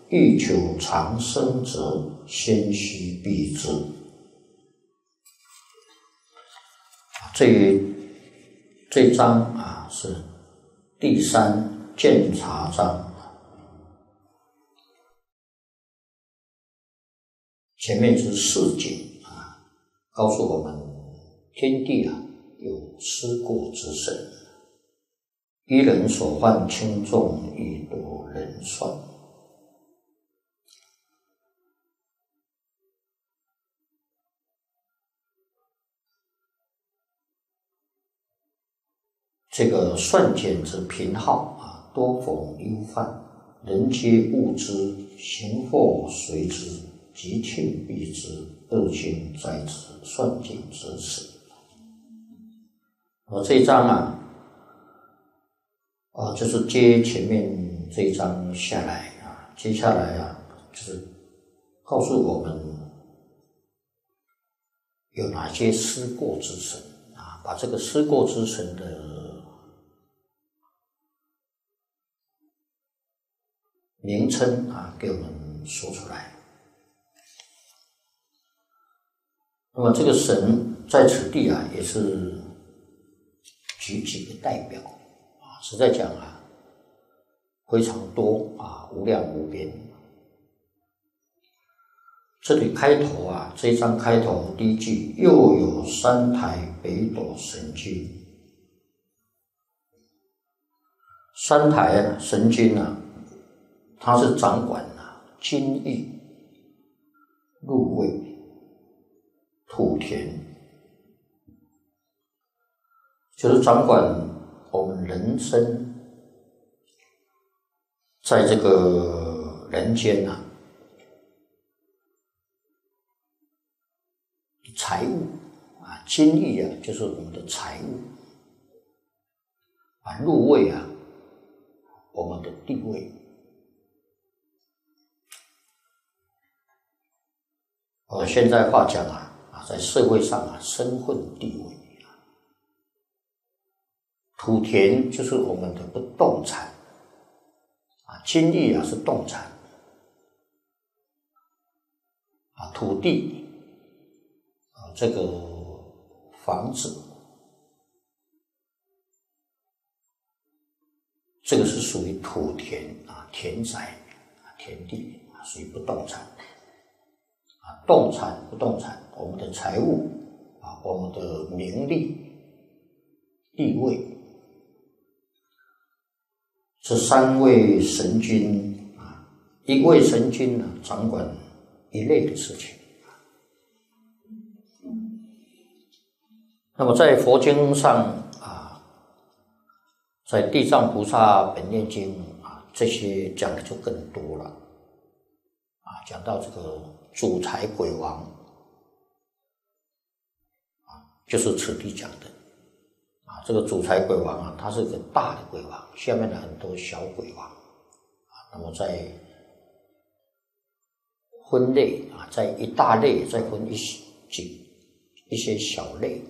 欲求长生者，先须避之。这一章是第三鉴察章。前面是示警告诉我们天地有失过之神，一人所患轻重，亦多人算。这个算减之贫好多逢忧患，人皆恶之，行祸随之，吉庆避之，恶行在之，算尽之始。这一章就是接前面这一章下来接下来就是告诉我们有哪些失过之神把这个失过之神的名称给我们说出来。那么这个神在此地也是举几个代表实在讲非常多无量无边。这里开头这一章开头第一句，又有三台北斗神君。三台神君他是掌管金玉、禄位、土田，就是掌管我们人生在这个人间财物金玉就是我们的财物禄位我们的地位。现在话讲在社会上身份地位。土田就是我们的不动产金玉是动产土地这个房子，这个是属于土田田宅田地属于不动产。动产不动产，我们的财物我们的名利地位，这三位神君一位神君掌管一类的事情。那么在佛经上在地藏菩萨本愿经这些讲的就更多了讲到这个主财鬼王就是此地讲的这个主财鬼王他是个大的鬼王，下面很多小鬼王那么在分类在一大类再分一些小类，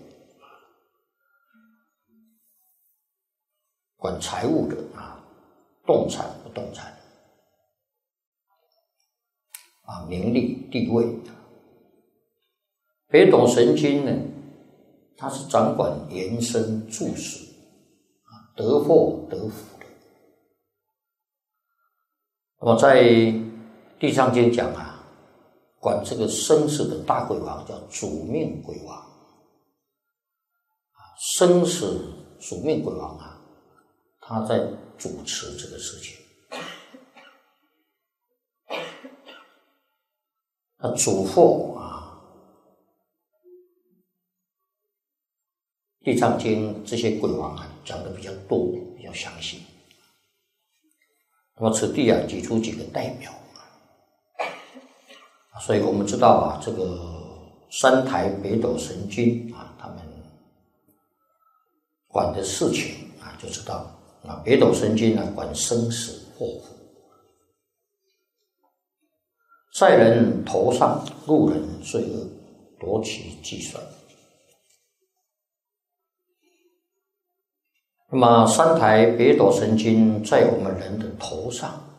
管财务的动产不动产名利地位。北斗神君呢，他是掌管延伸住死得祸得福的。那么在地藏经讲管这个生死的大鬼王叫主命鬼王生死主命鬼王他在主持这个事情。那主祸地藏经这些鬼王讲的比较多比较详细。那么此地举出几个代表所以我们知道这个三台北斗神君他们管的事情就知道北斗神君管生死祸福，在人头上路人罪恶，夺其计算。那么三台北斗神君在我们人的头上